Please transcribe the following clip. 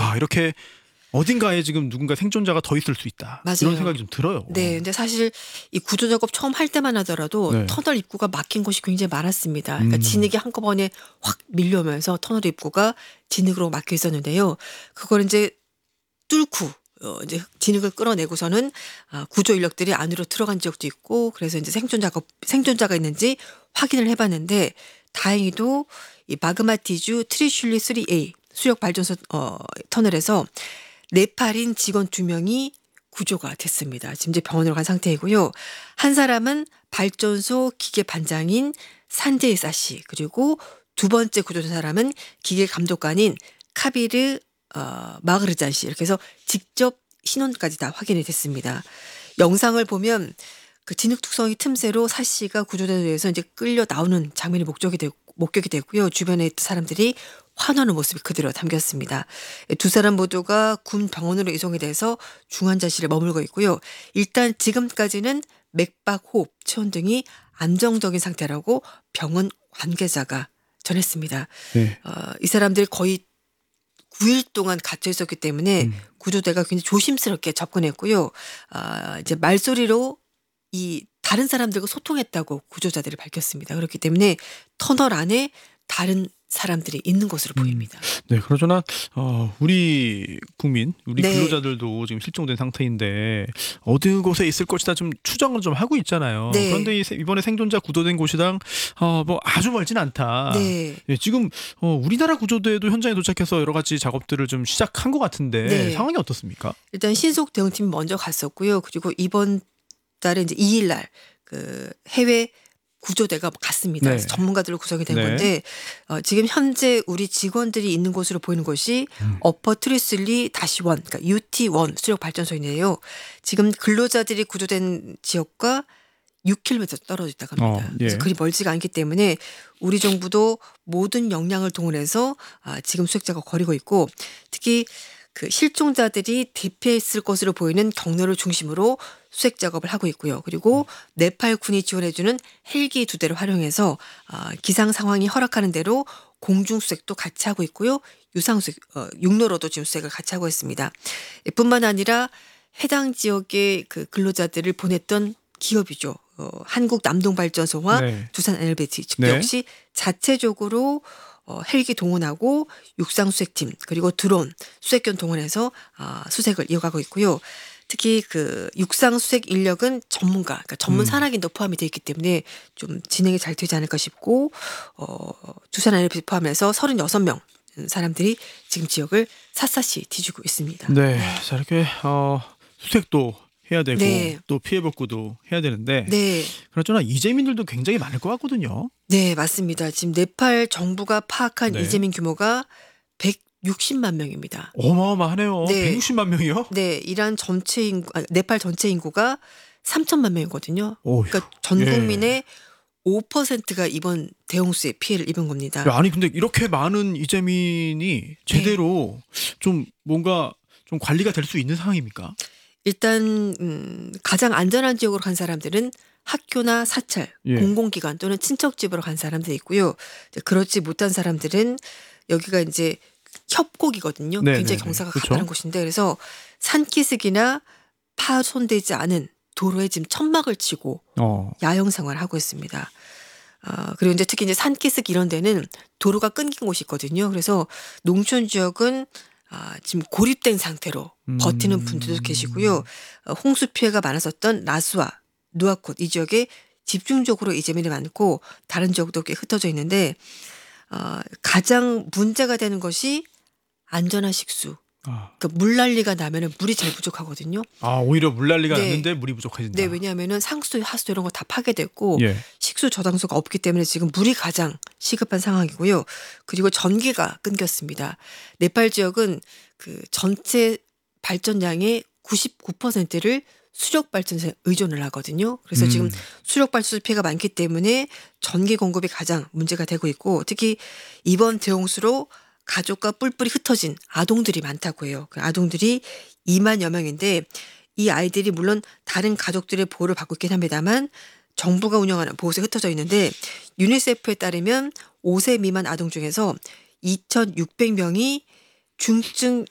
아, 이렇게 어딘가에 지금 누군가 생존자가 더 있을 수 있다. 맞아요. 이런 생각이 좀 들어요. 네, 근데 사실 이 구조 작업 처음 할 때만 하더라도 네. 터널 입구가 막힌 곳이 굉장히 많았습니다. 그러니까 진흙이 한꺼번에 확 밀려오면서 터널 입구가 진흙으로 막혀 있었는데요. 그걸 이제 뚫고 이제 진흙을 끌어내고서는 구조 인력들이 안으로 들어간 지역도 있고 그래서 이제 생존자가 있는지 확인을 해봤는데 다행히도 이 마그마티주 트리슐리 3A 수력 발전소 터널에서 네팔인 직원 2명이 구조가 됐습니다. 지금 이제 병원으로 간 상태이고요. 한 사람은 발전소 기계 반장인 산제이사 씨 그리고 두 번째 구조된 사람은 기계 감독관인 카비르 마그르잔 씨 이렇게 해서 직접 신원까지 다 확인이 됐습니다. 영상을 보면 그 진흙 투성이 틈새로 사 씨가 구조대에 의해서 이제 끌려 나오는 장면이 목격이 됐고요. 주변에 있던 사람들이 환호하는 모습이 그대로 담겼습니다. 두 사람 모두가 군 병원으로 이송이 돼서 중환자실에 머물고 있고요. 일단 지금까지는 맥박, 호흡, 체온 등이 안정적인 상태라고 병원 관계자가 전했습니다. 네. 이 사람들이 거의 9일 동안 갇혀 있었기 때문에 구조대가 굉장히 조심스럽게 접근했고요. 이제 말소리로 이 다른 사람들과 소통했다고 구조자들이 밝혔습니다. 그렇기 때문에 터널 안에 다른 사람들이 있는 것으로 보입니다. 네, 그러나 우리 국민, 우리 네. 근로자들도 지금 실종된 상태인데 어느 곳에 있을 것이다 좀 추정을 좀 하고 있잖아요. 네. 그런데 이번에 생존자 구조된 곳이랑 뭐 아주 멀진 않다. 네. 예, 지금 우리나라 구조대도 현장에 도착해서 여러 가지 작업들을 좀 시작한 것 같은데 네. 상황이 어떻습니까? 일단 신속 대응팀이 먼저 갔었고요. 그리고 이번 달에 이제 2일 날 그 해외 구조대가 갔습니다. 네. 그래서 전문가들로 구성이 된 네. 건데 지금 현재 우리 직원들이 있는 곳으로 보이는 곳이 어퍼 트리슬리 -1 그러니까 UT1 수력 발전소인데요. 지금 근로자들이 구조된 지역과 6km 떨어져 있다고 합니다. 예. 그래서 그리 멀지가 않기 때문에 우리 정부도 모든 역량을 동원해서 지금 수색 작업 거리고 있고 특히 그 실종자들이 대피했을 것으로 보이는 경로를 중심으로 수색 작업을 하고 있고요. 그리고 네팔 군이 지원해주는 헬기 2대를 활용해서 기상 상황이 허락하는 대로 공중 수색도 같이 하고 있고요. 유상 수색, 육로로도 지금 수색을 같이 하고 있습니다. 뿐만 아니라 해당 지역의 그 근로자들을 보냈던 기업이죠. 한국 남동발전소와 네. 두산 NLBT 측도 네. 역시 자체적으로 헬기 동원하고 육상 수색팀 그리고 드론 수색견 동원해서 수색을 이어가고 있고요. 특히 그 육상 수색 인력은 전문가, 그러니까 전문 산악인도 포함이 되어 있기 때문에 좀 진행이 잘 되지 않을까 싶고 두산 NLBT 포함해서 36명 사람들이 지금 지역을 샅샅이 뒤지고 있습니다. 네, 자 이렇게 수색도 해야 되고 네. 또 피해 복구도 해야 되는데 네. 그렇잖아 이재민들도 굉장히 많을 것 같거든요. 네, 맞습니다. 지금 네팔 정부가 파악한 네. 이재민 규모가 160만 명입니다. 어마어마하네요. 네. 160만 명이요? 네, 이란 전체 네팔 전체 인구가 3천만 명이거든요. 오휴, 그러니까 전 예. 국민의 5%가 이번 대홍수에 피해를 입은 겁니다. 야, 아니 근데 이렇게 많은 이재민이 제대로 좀 뭔가 좀 관리가 될 수 있는 상황입니까? 일단 가장 안전한 지역으로 간 사람들은 학교나 사찰, 예. 공공기관 또는 친척 집으로 간 사람들이 있고요. 이제 그렇지 못한 사람들은 여기가 이제 협곡이거든요. 네, 굉장히 네, 경사가 네. 그쵸? 가파른 곳인데 그래서 산기슭이나 파손되지 않은 도로에 지금 천막을 치고 야영 생활을 하고 있습니다. 그리고 이제 특히 이제 산기슭 이런 데는 도로가 끊긴 곳이 있거든요. 그래서 농촌 지역은 지금 고립된 상태로 버티는 분들도 계시고요. 홍수 피해가 많았었던 라수아, 누아콧 이 지역에 집중적으로 이재민이 많고 다른 지역도 꽤 흩어져 있는데 가장 문제가 되는 것이 안전한 식수. 그러니까 물난리가 나면은 물이 제일 부족하거든요. 오히려 물난리가 네. 났는데 물이 부족해진다. 네, 왜냐하면은 상수도, 하수도 이런 거 다 파괴됐고 예. 식수 저장소가 없기 때문에 지금 물이 가장 시급한 상황이고요. 그리고 전기가 끊겼습니다. 네팔 지역은 그 전체 발전량의 99%를 수력 발전소에 의존을 하거든요. 그래서 지금 수력 발전소 피해가 많기 때문에 전기 공급이 가장 문제가 되고 있고 특히 이번 대홍수로 가족과 뿔뿔이 흩어진 아동들이 많다고 해요. 그 아동들이 2만여 명인데 이 아이들이 물론 다른 가족들의 보호를 받고 있긴 합니다만 정부가 운영하는 보호소에 흩어져 있는데 유니세프에 따르면 5세 미만 아동 중에서 2,600명이 중증